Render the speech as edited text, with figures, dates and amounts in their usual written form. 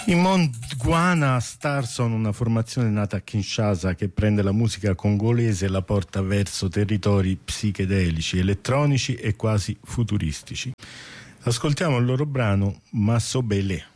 I Mondguana Star sono una formazione nata a Kinshasa che prende la musica congolese e la porta verso territori psichedelici, elettronici e quasi futuristici. Ascoltiamo il loro brano Massobele.